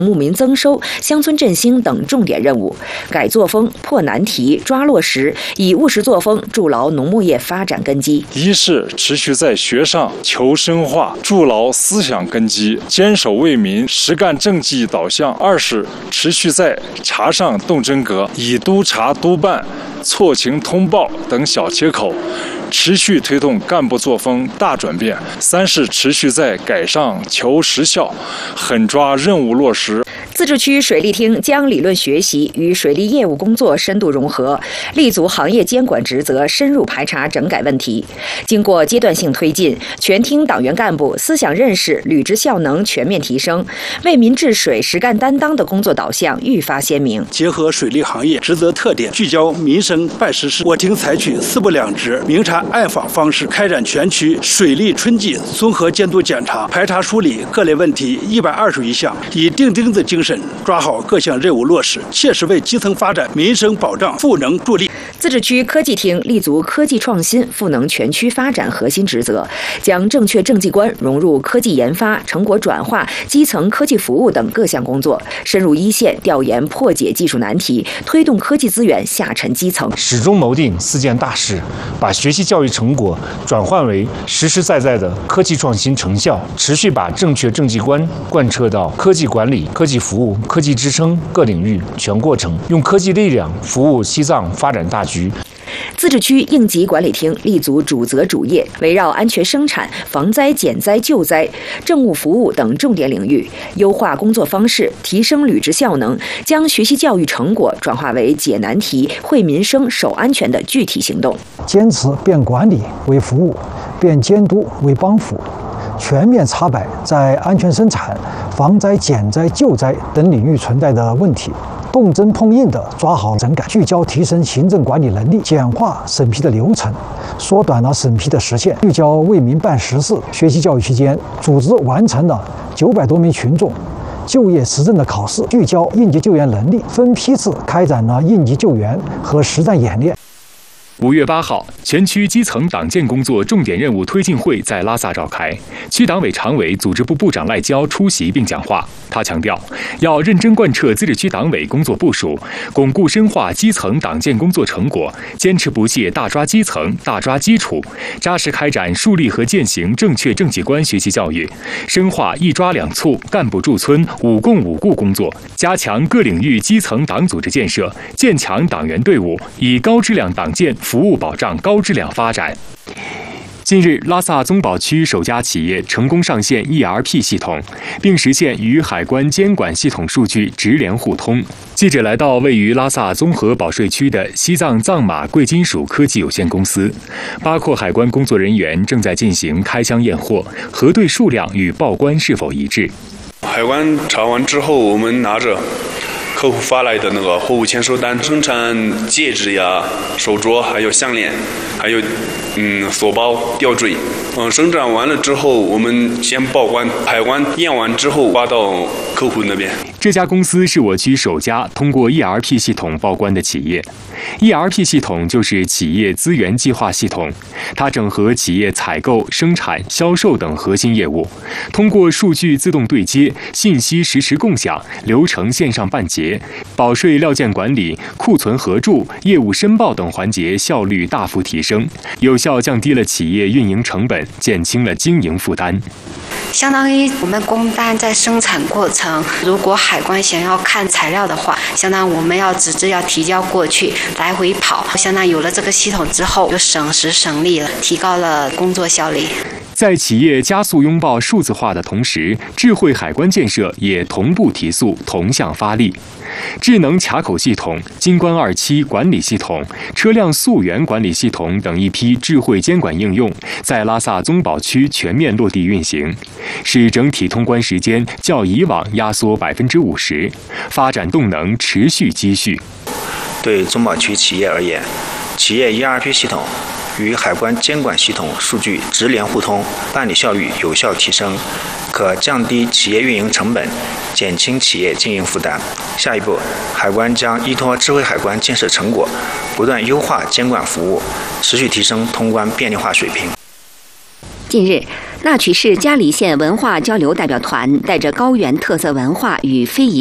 牧民增收、乡村振兴等重点任务，改作风、破难题、抓落实，以务实作风筑牢农牧业发展根基。 一是持续在学上求深化，筑牢思想根基，坚守为民、实干政绩导向；二是持续在察上动真格，以督察督办、错情通报等小切口，持续推动干部作风大转变；三是持续在改上求实效，狠抓任务落实。 自治区水利厅将理论学习与水利业务工作深度融合，立足行业监管职责，深入排查整改问题。经过阶段性推进，全厅党员干部思想认识、履职效能全面提升，为民治水实干担当的工作导向愈发鲜明。 结合水利行业职责特点，聚焦民生办实事，我厅采取四不两直、明察暗访方式，开展全区水利春季综合监督检查，排查梳理各类问题120余项，以钉钉子精神抓好各项任务落实，切实为基层发展、民生保障赋能助力。 自治区科技厅立足科技创新赋能全区发展核心职责，将正确政绩观融入科技研发、成果转化、基层科技服务等各项工作，深入一线调研破解技术难题，推动科技资源下沉基层。 始终谋定4件大事，把学习教育成果转换为实实在在的科技创新成效，持续把正确政绩观贯彻到科技管理、科技服务、科技支撑各领域全过程，用科技力量服务西藏发展大局。 自治区应急管理厅立足主责主业，围绕安全生产、防灾减灾救灾、政务服务等重点领域，优化工作方式，提升履职效能，将学习教育成果转化为解难题、惠民生、守安全的具体行动。 坚持变管理为服务，变监督为帮扶，全面查摆在安全生产、防灾减灾救灾等领域存在的问题，动真碰硬地抓好整改，聚焦提升行政管理能力，简化审批的流程，缩短了审批的时限，聚焦为民办实事。学习教育期间，组织完成了900多名群众就业实证的考试，聚焦应急救援能力，分批次开展了应急救援和实战演练。 5月8号，全区基层党建工作重点任务推进会在拉萨召开，区党委常委、组织部部长赖娇出席并讲话。他强调，要认真贯彻自治区党委工作部署，巩固深化基层党建工作成果，坚持不懈大抓基层、大抓基础，扎实开展树立和践行正确政绩观学习教育，深化一抓两促、干部驻村、五共五固工作，加强各领域基层党组织建设，建强党员队伍，以高质量党建服务保障高质量发展。近日，拉萨宗保区首家企业成功上线 ERP 系统，并实现与海关监管系统数据直联互通。记者来到位于拉萨综合保税区的西藏藏马贵金属科技有限公司，8廓海关工作人员正在进行开箱验货，核对数量与报关是否一致。 海关查完之后，我们拿着客户发来的那个货物签收单，生产戒指呀、手镯，还有项链，还有锁包、吊坠。生产完了之后，我们先报关，海关验完之后发到客户那边。 这家公司是我区首家通过 ERP 系统报关的企业。ERP 系统就是企业资源计划系统，它整合企业采购、生产、销售等核心业务，通过数据自动对接、信息实时共享、流程线上办结、保税料件管理、库存核注、业务申报等环节效率大幅提升，有效降低了企业运营成本，减轻了经营负担。 相当于我们工单在生产过程，如果海关想要看材料的话，相当于我们要纸质要提交过去，来回跑，相当于有了这个系统之后，就省时省力了，提高了工作效率。 在企业加速拥抱数字化的同时，智慧海关建设也同步提速，同向发力。智能卡口系统、金关27管理系统、车辆溯源管理系统等一批智慧监管应用，在拉萨宗保区全面落地运行，使整体通关时间较以往压缩50%，发展动能持续积蓄。 对宗保区企业而言，企业 ERP 系统与海关监管系统数据直联互通，办理效率有效提升，可降低企业运营成本，减轻企业经营负担。下一步，海关将依托智慧海关建设成果，不断优化监管服务，持续提升通关便利化水平。 近日， 那曲市嘉黎县文化交流代表团带着高原特色文化与非遗